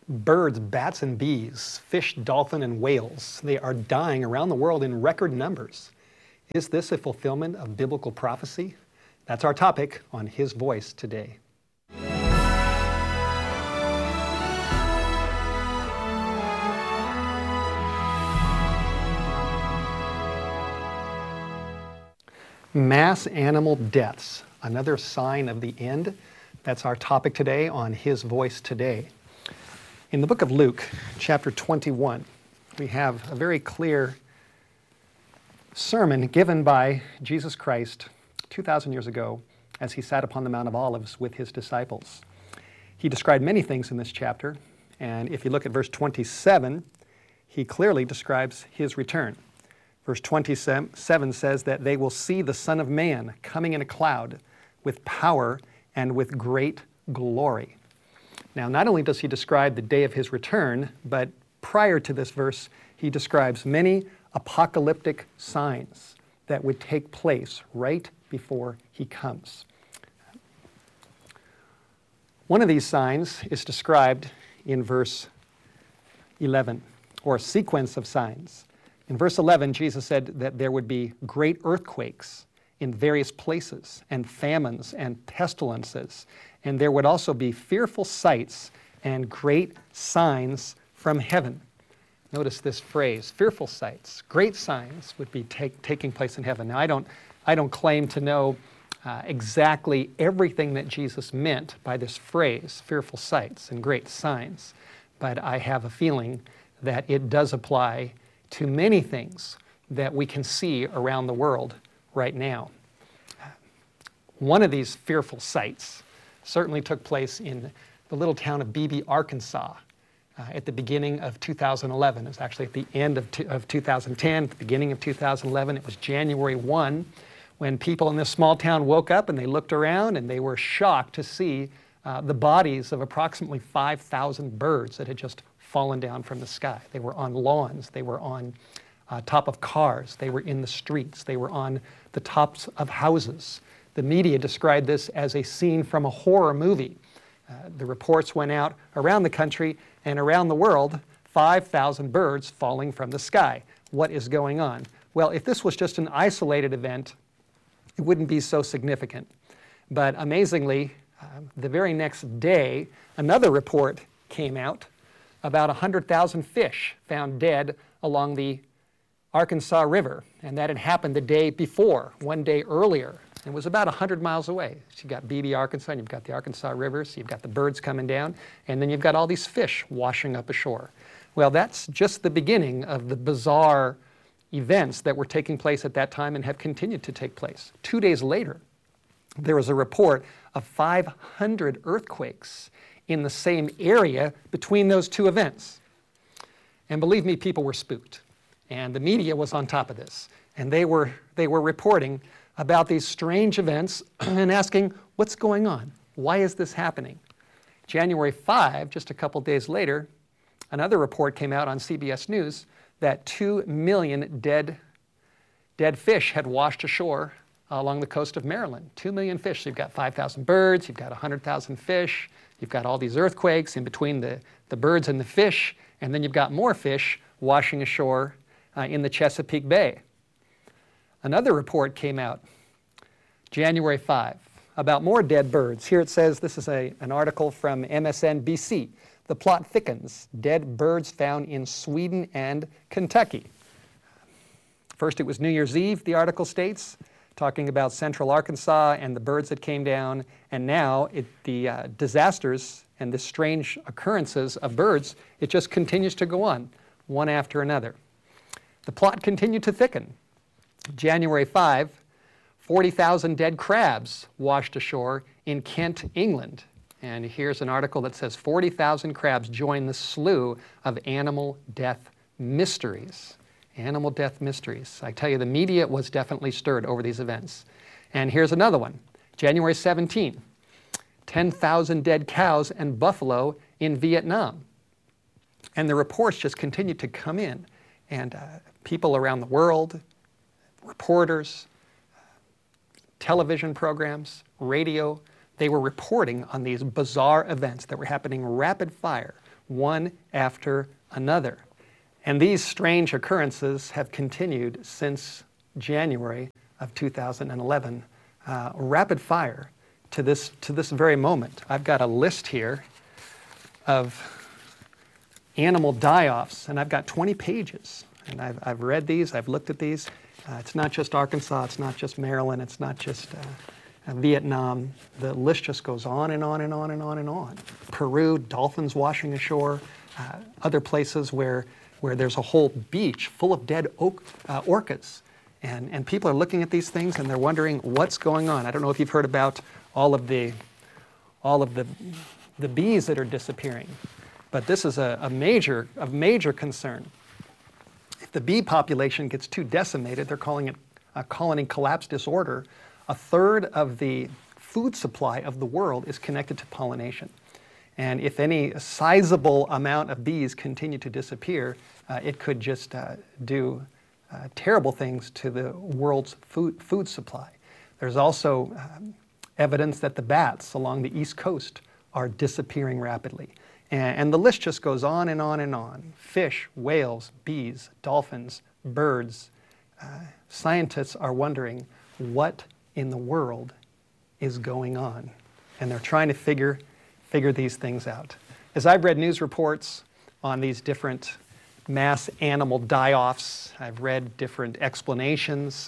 Birds, bats, and bees, fish, dolphin, and whales, they are dying around the world in record numbers. Is this a fulfillment of biblical prophecy? That's our topic on His Voice today. Mass animal deaths, another sign of the end. That's our topic today on His Voice today. In the book of Luke, chapter 21, we have a very clear sermon given by Jesus Christ 2,000 years ago as He sat upon the Mount of Olives with His disciples. He described many things in this chapter, and if you look at verse 27, He clearly describes His return. Verse 27 says that they will see the Son of Man coming in a cloud with power and with great glory. Now, not only does He describe the day of His return, but prior to this verse, He describes many apocalyptic signs that would take place right before He comes. One of these signs is described in verse 11, or a sequence of signs. In verse 11, Jesus said that there would be great earthquakes in various places, and famines and pestilences, and there would also be fearful sights and great signs from heaven. Notice this phrase, fearful sights, great signs would be taking place in heaven. Now, I don't claim to know exactly everything that Jesus meant by this phrase, fearful sights and great signs, but I have a feeling that it does apply to many things that we can see around the world right now. One of these fearful sights certainly took place in the little town of Beebe, Arkansas, at the beginning of 2011. It was actually at the end of 2010, at the beginning of 2011. It was January 1 when people in this small town woke up and they looked around and they were shocked to see the bodies of approximately 5,000 birds that had just fallen down from the sky. They were on lawns, they were on top of cars, they were in the streets, they were on the tops of houses. The media described this as a scene from a horror movie. The reports went out around the country and around the world, 5,000 birds falling from the sky. What is going on? Well, if this was just an isolated event, it wouldn't be so significant. But amazingly, the very next day, another report came out about 100,000 fish found dead along the Arkansas River, and that had happened the day before, one day earlier. It was about 100 miles away. So you've got Beebe, Arkansas, and you've got the Arkansas River, so you've got the birds coming down, and then you've got all these fish washing up ashore. Well, that's just the beginning of the bizarre events that were taking place at that time and have continued to take place. 2 days later, there was a report of 500 earthquakes in the same area between those two events. And believe me, people were spooked. And the media was on top of this. And they were reporting about these strange events and asking, what's going on? Why is this happening? January 5, just a couple days later, another report came out on CBS News that 2 million dead fish had washed ashore along the coast of Maryland. 2 million fish. So you've got 5,000 birds, you've got 100,000 fish, you've got all these earthquakes in between the birds and the fish, and then you've got more fish washing ashore in the Chesapeake Bay. Another report came out January 5 about more dead birds. Here it says, this is an article from MSNBC. The plot thickens. Dead birds found in Sweden and Kentucky. First it was New Year's Eve, the article states, talking about central Arkansas and the birds that came down. And now the disasters and the strange occurrences of birds, it just continues to go on, one after another. The plot continued to thicken. January 5, 40,000 dead crabs washed ashore in Kent, England. And here's an article that says 40,000 crabs join the slew of animal death mysteries. Animal death mysteries. I tell you, the media was definitely stirred over these events. And here's another one. January 17, 10,000 dead cows and buffalo in Vietnam. And the reports just continued to come in. And people around the world, reporters, television programs, radio, they were reporting on these bizarre events that were happening rapid fire one after another. And these strange occurrences have continued since January of 2011, rapid fire to this very moment. I've got a list here of animal die-offs, and I've got 20 pages. And I've read these, I've looked at these. It's not just Arkansas, it's not just Maryland, it's not just Vietnam. The list just goes on and on and on and on and on. Peru, dolphins washing ashore, other places where there's a whole beach full of dead orcas. And people are looking at these things and they're wondering what's going on. I don't know if you've heard about all of the bees that are disappearing, but this is a major concern. If the bee population gets too decimated, they're calling it a colony collapse disorder. A third of the food supply of the world is connected to pollination. And if any sizable amount of bees continue to disappear, it could just do terrible things to the world's food supply. There's also evidence that the bats along the East Coast are disappearing rapidly. And the list just goes on and on and on. Fish, whales, bees, dolphins, birds. Scientists are wondering what in the world is going on. And they're trying to figure these things out. As I've read news reports on these different mass animal die-offs, I've read different explanations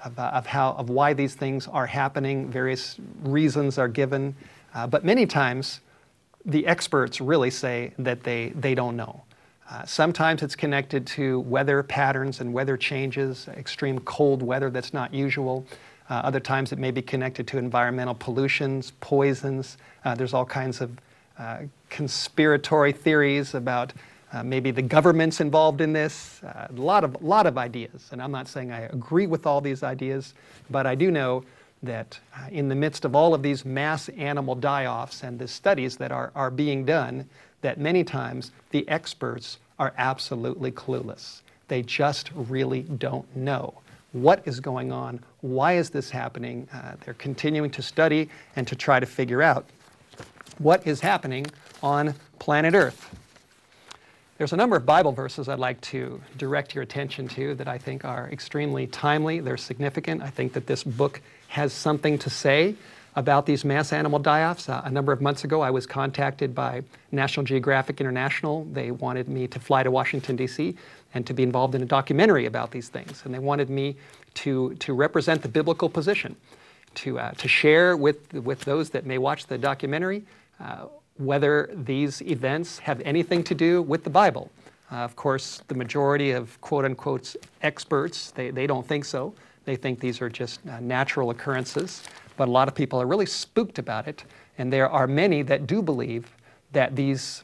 of why these things are happening. Various reasons are given, but many times the experts really say that they don't know. Sometimes it's connected to weather patterns and weather changes, extreme cold weather that's not usual. Other times it may be connected to environmental pollutions, poisons. There's all kinds of conspiratory theories about maybe the government's involved in this. A lot of ideas, and I'm not saying I agree with all these ideas, but I do know that in the midst of all of these mass animal die-offs and the studies that are being done, that many times the experts are absolutely clueless. They just really don't know what is going on, why is this happening. They're continuing to study and to try to figure out what is happening on planet Earth. There's a number of Bible verses I'd like to direct your attention to that I think are extremely timely. They're significant. I think that this book has something to say about these mass animal die-offs. A number of months ago, I was contacted by National Geographic International. They wanted me to fly to Washington, D.C. and to be involved in a documentary about these things. And they wanted me to represent the biblical position, to share with those that may watch the documentary whether these events have anything to do with the Bible. Of course, the majority of quote-unquote experts, they don't think so. They think these are just natural occurrences. But a lot of people are really spooked about it. And there are many that do believe that these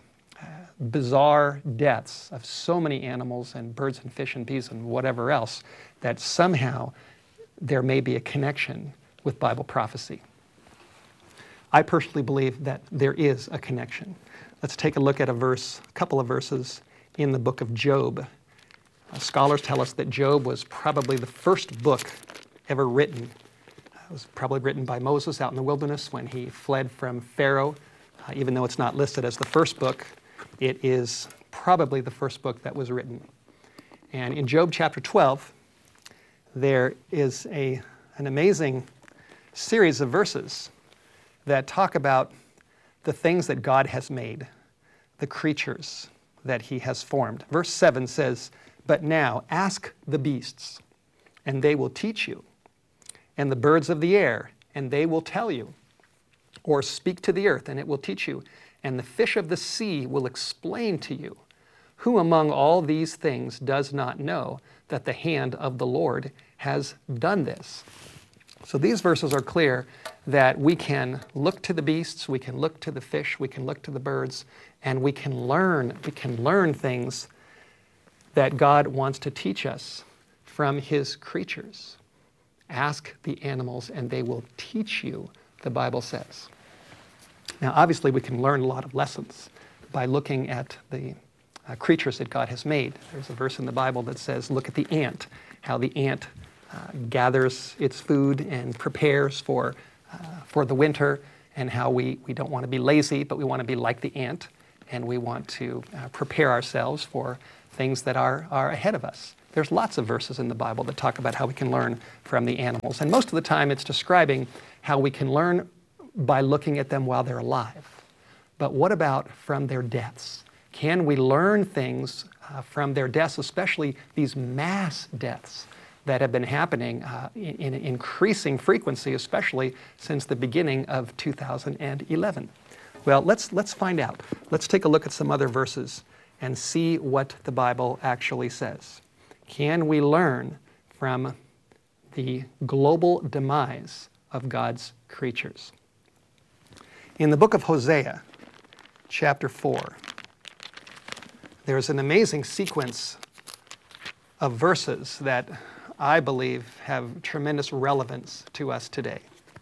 bizarre deaths of so many animals and birds and fish and bees and whatever else, that somehow there may be a connection with Bible prophecy. I personally believe that there is a connection. Let's take a look at a couple of verses in the book of Job. Scholars tell us that Job was probably the first book ever written. It was probably written by Moses out in the wilderness when he fled from Pharaoh. Even though it's not listed as the first book, it is probably the first book that was written. And in Job chapter 12, there is an amazing series of verses that talk about the things that God has made, the creatures that he has formed. Verse 7 says, "But now ask the beasts, and they will teach you, and the birds of the air, and they will tell you. Or speak to the earth, and it will teach you, and the fish of the sea will explain to you. Who among all these things does not know that the hand of the Lord has done this?" So these verses are clear that we can look to the beasts, we can look to the fish, we can look to the birds, and we can learn things that God wants to teach us from his creatures. Ask the animals and they will teach you, the Bible says. Now, obviously, we can learn a lot of lessons by looking at the creatures that God has made. There's a verse in the Bible that says, look at the ant, how the ant gathers its food and prepares for the winter, and how we don't want to be lazy, but we want to be like the ant and we want to prepare ourselves for things that are ahead of us. There's lots of verses in the Bible that talk about how we can learn from the animals. And most of the time it's describing how we can learn by looking at them while they're alive. But what about from their deaths? Can we learn things from their deaths, especially these mass deaths that have been happening in increasing frequency, especially since the beginning of 2011? Well, let's find out. Let's take a look at some other verses and see what the Bible actually says. Can we learn from the global demise of God's creatures? In the book of Hosea, chapter 4, there's an amazing sequence of verses that I believe have tremendous relevance to us today.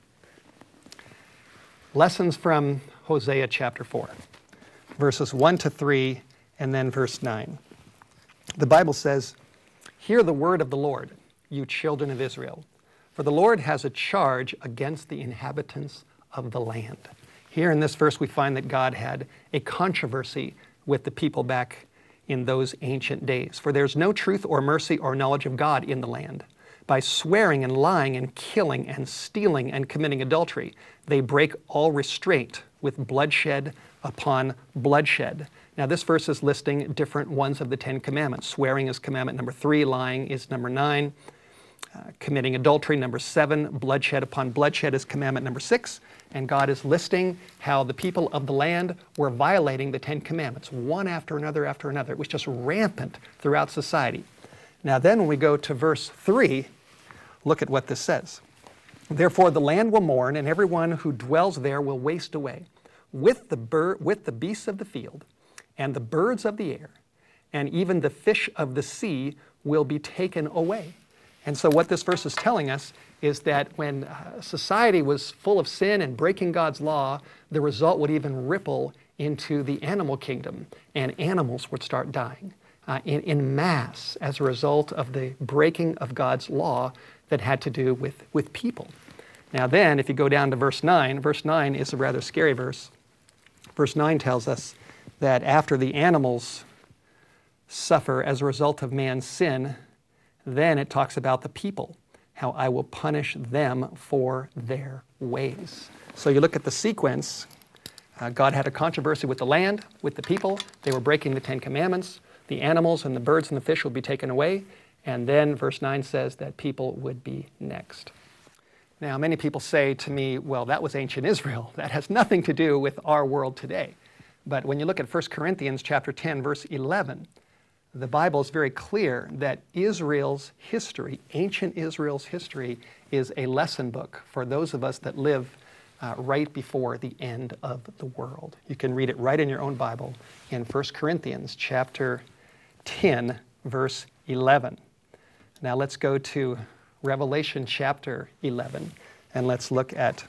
Lessons from Hosea chapter 4, verses 1 to 3, and then verse 9. The Bible says, "Hear the word of the Lord, you children of Israel, for the Lord has a charge against the inhabitants of the land." Here in this verse we find that God had a controversy with the people back in those ancient days. For there's no truth or mercy or knowledge of God in the land. By swearing and lying and killing and stealing and committing adultery, they break all restraint with bloodshed upon bloodshed. Now this verse is listing different ones of the 10 commandments. Swearing is commandment number 3, lying is number 9, committing adultery number 7, bloodshed upon bloodshed is commandment number 6, and God is listing how the people of the land were violating the 10 commandments, one after another after another. It was just rampant throughout society. Now then when we go to verse 3, look at what this says. "Therefore the land will mourn, and everyone who dwells there will waste away, with the beasts of the field, and the birds of the air, and even the fish of the sea will be taken away." And so what this verse is telling us is that when society was full of sin and breaking God's law, the result would even ripple into the animal kingdom, and animals would start dying in mass as a result of the breaking of God's law that had to do with people. Now then, if you go down to verse 9 is a rather scary verse. Verse 9 tells us that after the animals suffer as a result of man's sin, then it talks about the people, how I will punish them for their ways. So you look at the sequence, God had a controversy with the land, with the people. They were breaking the 10 commandments. The animals and the birds and the fish would be taken away. And then verse 9 says that people would be next. Now, many people say to me, well, that was ancient Israel. That has nothing to do with our world today. But when you look at 1 Corinthians chapter 10, verse 11, the Bible is very clear that Israel's history, ancient Israel's history, is a lesson book for those of us that live right before the end of the world. You can read it right in your own Bible in 1 Corinthians chapter 10, verse 11. Now let's go to Revelation chapter 11, and let's look at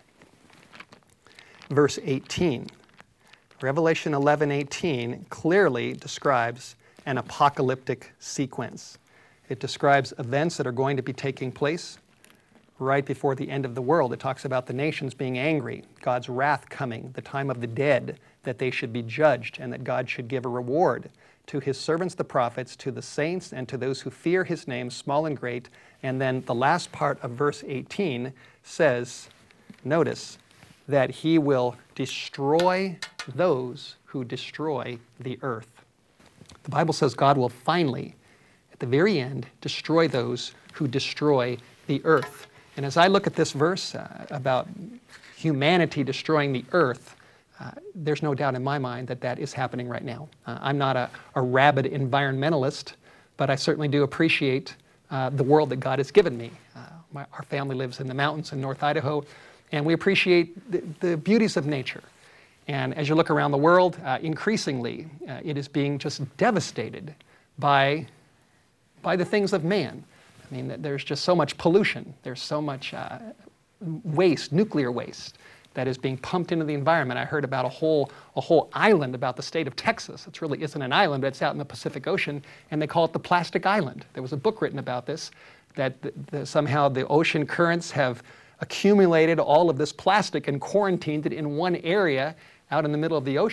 verse 18. Revelation 11:18 clearly describes an apocalyptic sequence. It describes events that are going to be taking place right before the end of the world. It talks about the nations being angry, God's wrath coming, the time of the dead, that they should be judged, and that God should give a reward to his servants the prophets, to the saints, and to those who fear his name, small and great. And then the last part of verse 18 says, notice, that he will destroy those who destroy the earth. The Bible says God will finally, at the very end, destroy those who destroy the earth. And as I look at this verse about humanity destroying the earth, there's no doubt in my mind that that is happening right now. I'm not a rabid environmentalist, but I certainly do appreciate the world that God has given me. Our family lives in the mountains in North Idaho, and we appreciate the beauties of nature. And as you look around the world, increasingly, it is being just devastated by the things of man. I mean, there's just so much pollution. There's so much waste, nuclear waste, that is being pumped into the environment. I heard about a whole island about the state of Texas. It really isn't an island, but it's out in the Pacific Ocean, and they call it the Plastic Island. There was a book written about this, that somehow the ocean currents have accumulated all of this plastic and quarantined it in one area out in the middle of the ocean,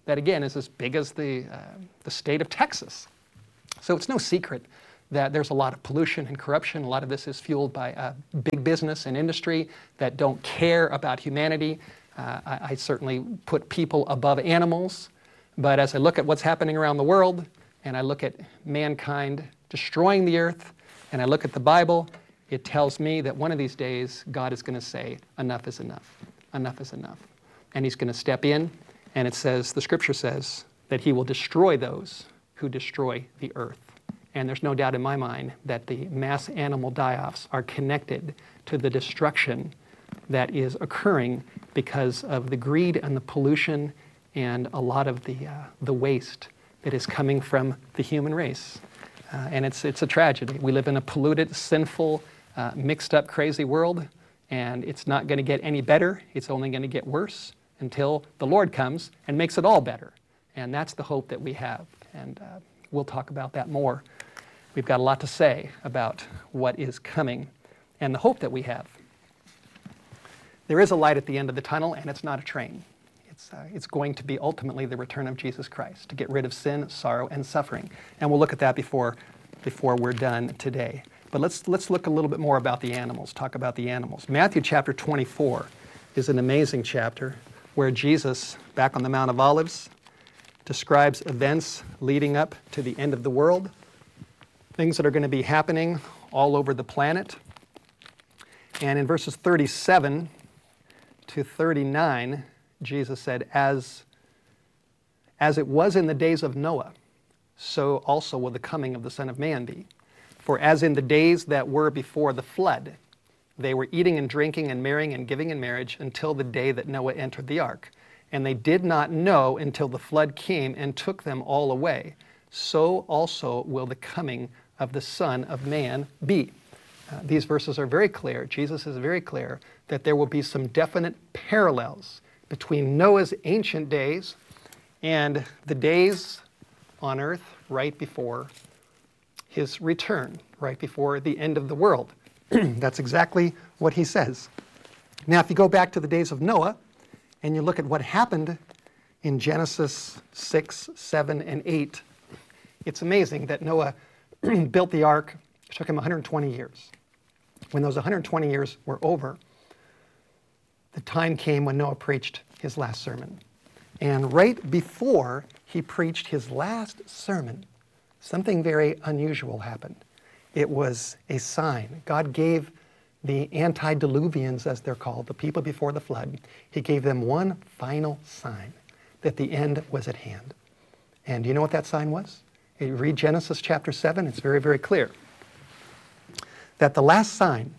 that, again, is as big as the state of Texas. So it's no secret that there's a lot of pollution and corruption. A lot of this is fueled by big business and industry that don't care about humanity. I certainly put people above animals. But as I look at what's happening around the world, and I look at mankind destroying the earth, and I look at the Bible, it tells me that one of these days God is going to say, enough is enough. Enough is enough. And he's going to step in, and it says, the scripture says, that he will destroy those who destroy the earth. And there's no doubt in my mind that the mass animal die-offs are connected to the destruction that is occurring because of the greed and the pollution and a lot of the waste that is coming from the human race. And it's a tragedy. We live in a polluted, sinful, mixed up, crazy world, and it's not going to get any better. It's only going to get worse until the Lord comes and makes it all better. And that's the hope that we have. And we'll talk about that more. We've got a lot to say about what is coming and the hope that we have. There is a light at the end of the tunnel, and it's not a train. It's going to be ultimately the return of Jesus Christ to get rid of sin, sorrow, and suffering. And we'll look at that before we're done today. But let's look a little bit more about the animals, talk about the animals. Matthew chapter 24 is an amazing chapter where Jesus, back on the Mount of Olives, describes events leading up to the end of the world, things that are going to be happening all over the planet. And in verses 37 to 39, Jesus said, as it was in the days of Noah, so also will the coming of the Son of Man be. For as in the days that were before the flood, they were eating and drinking and marrying and giving in marriage until the day that Noah entered the ark. And they did not know until the flood came and took them all away. So also will the coming of the Son of Man be. These verses are very clear. Jesus is very clear that there will be some definite parallels between Noah's ancient days and the days on earth right before his return, right before the end of the world. That's exactly what he says. Now, if you go back to the days of Noah and you look at what happened in Genesis 6, 7, and 8, it's amazing that Noah built the ark. It took him 120 years. When those 120 years were over, the time came when Noah preached his last sermon. And right before he preached his last sermon, something very unusual happened. It was a sign. God gave the antediluvians, as they're called, the people before the flood, he gave them one final sign, that the end was at hand. And do you know what that sign was? You read Genesis chapter 7, it's very, very clear. That the last sign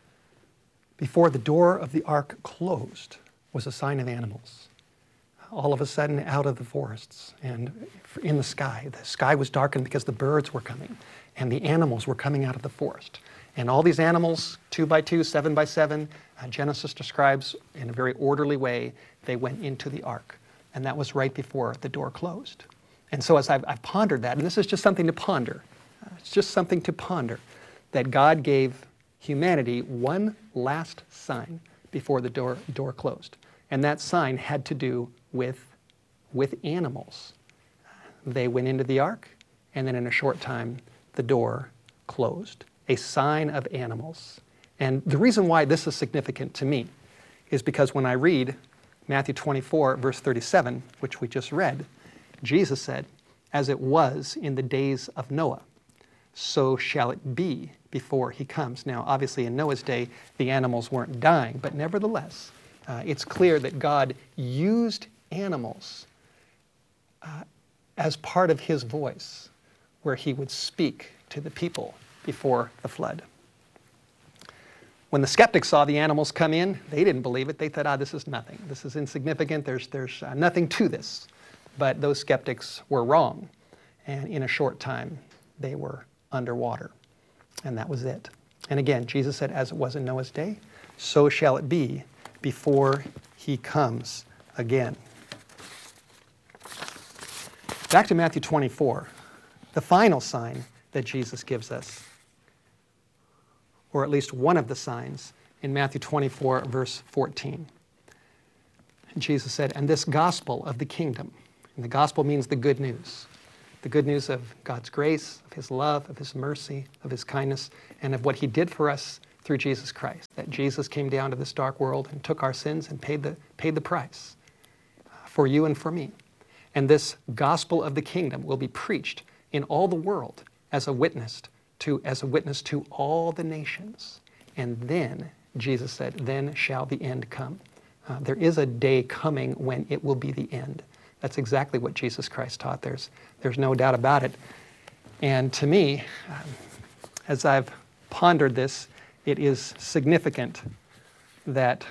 before the door of the ark closed was a sign of animals. All of a sudden, out of the forests and in the sky was darkened because the birds were coming and the animals were coming out of the forest. And all these animals, 2 by 2, 7 by 7, Genesis describes in a very orderly way, they went into the ark. And that was right before the door closed. And so as I've pondered that, and this is just something to ponder, it's just something to ponder, that God gave humanity one last sign before the door closed. And that sign had to do with animals. They went into the ark, and then in a short time, the door closed. A sign of animals. And the reason why this is significant to me is because when I read Matthew 24, verse 37, which we just read, Jesus said, as it was in the days of Noah, so shall it be before he comes. Now, obviously, in Noah's day, the animals weren't dying, but nevertheless, it's clear that God used animals as part of his voice, where he would speak to the people before the flood. When the skeptics saw the animals come in, they didn't believe it. They thought, this is nothing. This is insignificant. There's nothing to this. But those skeptics were wrong. And in a short time, they were underwater. And that was it. And again, Jesus said, as it was in Noah's day, so shall it be before he comes again. Back to Matthew 24, the final sign that Jesus gives us, or at least one of the signs, in Matthew 24, verse 14. And Jesus said, and this gospel of the kingdom, And the gospel means the good news. The good news of God's grace, of his love, of his mercy, of his kindness, and of what he did for us through Jesus Christ. That Jesus came down to this dark world and took our sins and paid the price for you and for me. And this gospel of the kingdom will be preached in all the world as a witness to all the nations. And then, Jesus said, then shall the end come. There is a day coming when it will be the end. That's exactly what Jesus Christ taught. There's no doubt about it. And to me, as I've pondered this, it is significant that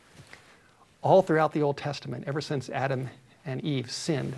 all throughout the Old Testament, ever since Adam and Eve sinned,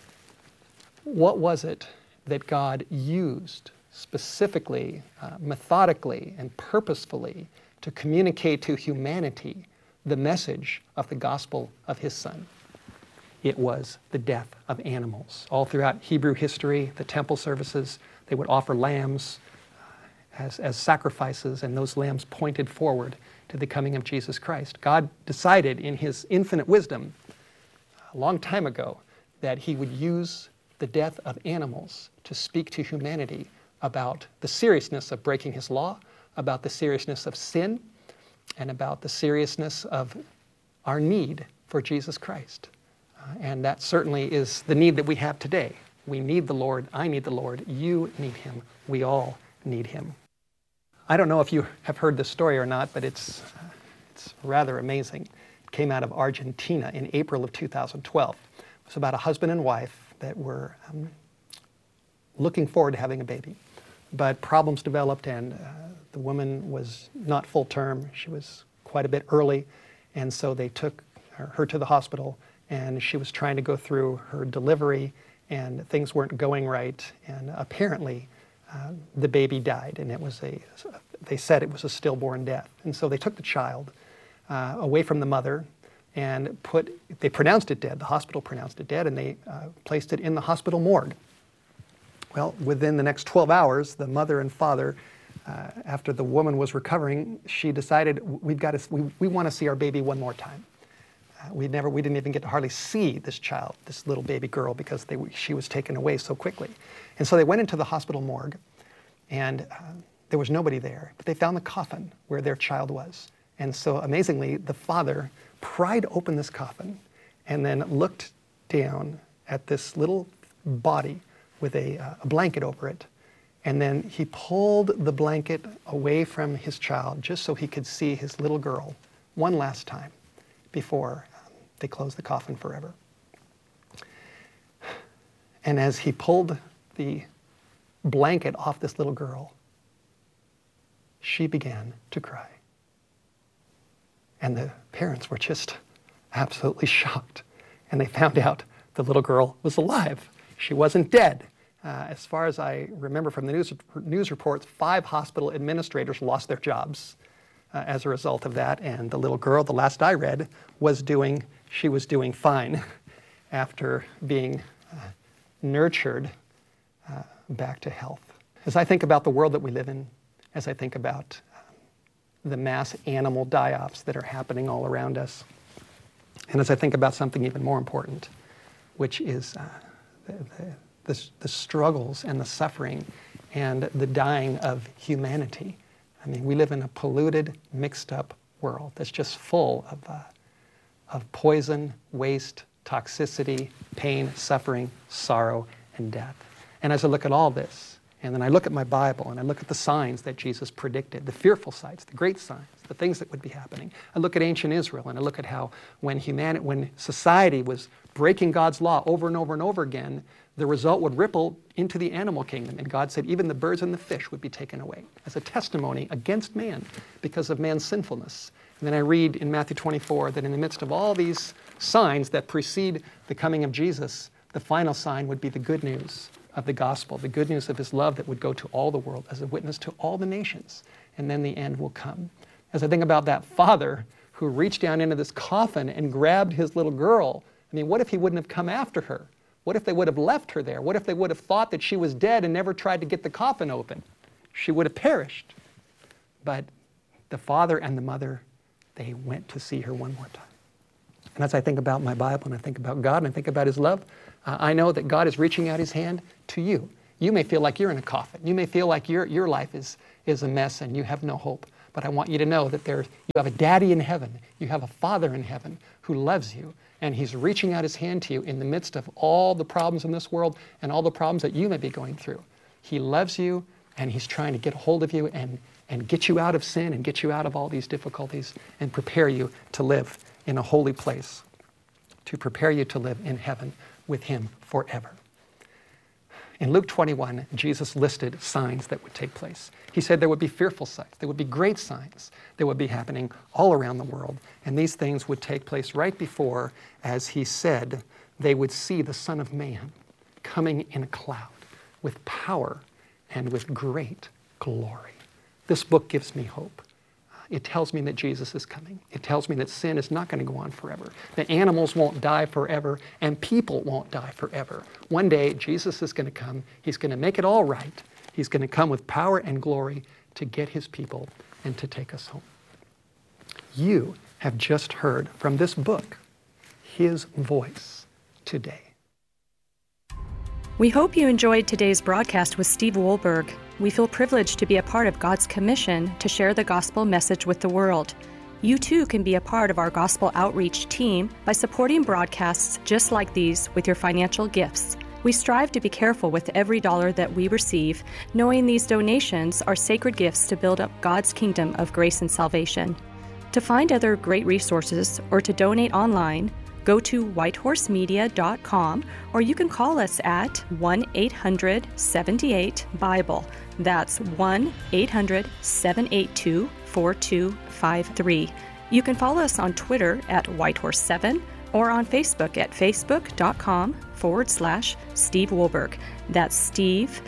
what was it that God used specifically, methodically, and purposefully to communicate to humanity the message of the gospel of his Son? It was the death of animals. All throughout Hebrew history, the temple services, they would offer lambs as sacrifices, and those lambs pointed forward to the coming of Jesus Christ. God decided in his infinite wisdom a long time ago that he would use the death of animals to speak to humanity about the seriousness of breaking his law, about the seriousness of sin, and about the seriousness of our need for Jesus Christ. And that certainly is the need that we have today. We need the Lord. I need the Lord. You need him. We all need him. I don't know if you have heard this story or not, but it's rather amazing. It came out of Argentina in April of 2012. It was about a husband and wife that were looking forward to having a baby. But problems developed, and the woman was not full term. She was quite a bit early, and so they took her to the hospital, and she was trying to go through her delivery, and things weren't going right, and apparently the baby died, and they said it was a stillborn death. And so they took the child away from the mother and they pronounced it dead. The hospital pronounced it dead, and they placed it in the hospital morgue. Well, within the next 12 hours, the mother and father, after the woman was recovering, she decided, we want to see our baby one more time. We didn't even get to hardly see this child, this little baby girl, because she was taken away so quickly. And so they went into the hospital morgue, and there was nobody there, but they found the coffin where their child was. And so amazingly, the father pried open this coffin and then looked down at this little body with a blanket over it. And then he pulled the blanket away from his child just so he could see his little girl one last time before they closed the coffin forever. And as he pulled the blanket off this little girl, she began to cry. And the parents were just absolutely shocked. And they found out the little girl was alive. She wasn't dead. As far as I remember from the news reports, 5 hospital administrators lost their jobs as a result of that. And the little girl, the last I read, was doing fine after being nurtured back to health. As I think about the world that we live in, as I think about the mass animal die-offs that are happening all around us, and as I think about something even more important, which is the struggles and the suffering and the dying of humanity. I mean, we live in a polluted, mixed-up world that's just full of poison, waste, toxicity, pain, suffering, sorrow, and death. And as I look at all this, and then I look at my Bible, and I look at the signs that Jesus predicted, the fearful signs, the great signs, the things that would be happening. I look at ancient Israel, and I look at how when society was breaking God's law over and over and over again, the result would ripple into the animal kingdom. And God said even the birds and the fish would be taken away as a testimony against man because of man's sinfulness. And then I read in Matthew 24 that in the midst of all these signs that precede the coming of Jesus, the final sign would be the good news of the gospel, the good news of his love that would go to all the world as a witness to all the nations. And then the end will come. As I think about that father who reached down into this coffin and grabbed his little girl, I mean, what if he wouldn't have come after her? What if they would have left her there? What if they would have thought that she was dead and never tried to get the coffin open? She would have perished. But the father and the mother, they went to see her one more time. And as I think about my Bible and I think about God and I think about his love, I know that God is reaching out his hand to you. You may feel like you're in a coffin. You may feel like your life is a mess and you have no hope. But I want you to know that you have a daddy in heaven. You have a father in heaven who loves you. And he's reaching out his hand to you in the midst of all the problems in this world and all the problems that you may be going through. He loves you, and he's trying to get a hold of you and get you out of sin and get you out of all these difficulties and prepare you to live in a holy place, to prepare you to live in heaven with him forever. In Luke 21, Jesus listed signs that would take place. He said there would be fearful signs. There would be great signs that would be happening all around the world. And these things would take place right before, as he said, they would see the Son of Man coming in a cloud with power and with great glory. This book gives me hope. It tells me that Jesus is coming. It tells me that sin is not going to go on forever, that animals won't die forever, and people won't die forever. One day, Jesus is going to come. He's going to make it all right. He's going to come with power and glory to get his people and to take us home. You have just heard from this book, his voice today. We hope you enjoyed today's broadcast with Steve Wohlberg. We feel privileged to be a part of God's commission to share the gospel message with the world. You too can be a part of our gospel outreach team by supporting broadcasts just like these with your financial gifts. We strive to be careful with every dollar that we receive, knowing these donations are sacred gifts to build up God's kingdom of grace and salvation. To find other great resources or to donate online, go to whitehorsemedia.com, or you can call us at 1-800-78-BIBLE. That's 1-800-782-4253. You can follow us on Twitter at Whitehorse7 or on Facebook at facebook.com/Steve Wohlberg. That's Steve,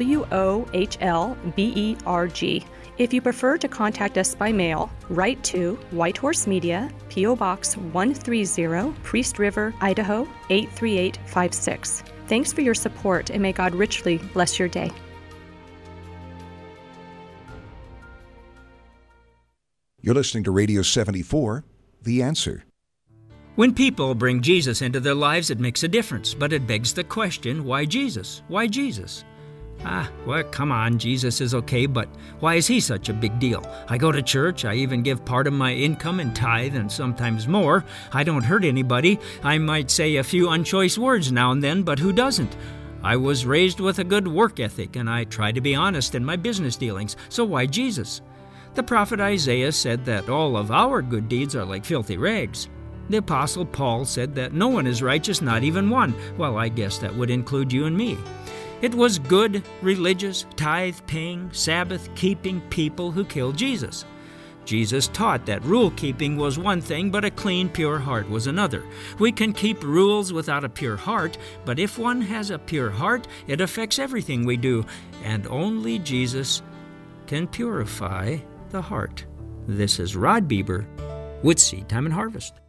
Wohlberg. If you prefer to contact us by mail, write to White Horse Media, P.O. Box 130, Priest River, Idaho 83856. Thanks for your support, and may God richly bless your day. You're listening to Radio 74, The Answer. When people bring Jesus into their lives, it makes a difference, but it begs the question, why Jesus? Why Jesus? Well, come on, Jesus is okay, but why is he such a big deal? I go to church, I even give part of my income in tithe and sometimes more. I don't hurt anybody. I might say a few unchoice words now and then, but who doesn't? I was raised with a good work ethic, and I try to be honest in my business dealings, so why Jesus? The prophet Isaiah said that all of our good deeds are like filthy rags. The Apostle Paul said that no one is righteous, not even one. Well, I guess that would include you and me. It was good, religious, tithe-paying, Sabbath-keeping people who killed Jesus. Jesus taught that rule-keeping was one thing, but a clean, pure heart was another. We can keep rules without a pure heart, but if one has a pure heart, it affects everything we do, and only Jesus can purify the heart. This is Rod Bieber with Seed Time and Harvest.